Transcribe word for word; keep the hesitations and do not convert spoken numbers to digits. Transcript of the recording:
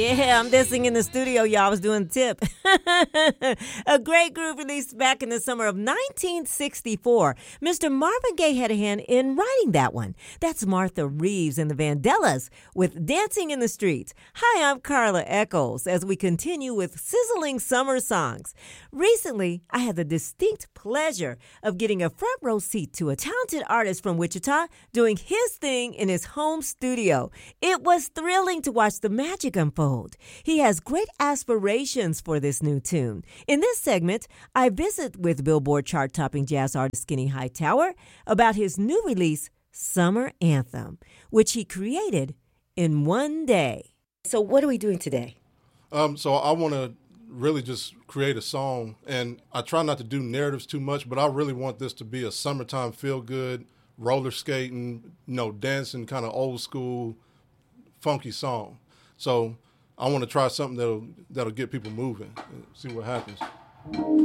Yeah, I'm dancing in the studio, y'all. I was doing tip. A great groove released back in the summer of nineteen sixty-four. Mister Marvin Gaye had a hand in writing that one. That's Martha Reeves and the Vandellas with Dancing in the Streets. Hi, I'm Carla Echols as we continue with sizzling summer songs. Recently, I had the distinct pleasure of getting a front row seat to a talented artist from Wichita doing his thing in his home studio. It was thrilling to watch the magic unfold. He has great aspirations for this new tune. In this segment, I visit with Billboard chart-topping jazz artist Skinny Hightower about his new release, Summer Anthem, which he created in one day. So what are we doing today? Um, so I want to really just create a song, and I try not to do narratives too much, but I really want this to be a summertime feel-good, roller skating, you know, dancing, kind of old school, funky song. So I want to try something that'll that'll get people moving and see what happens.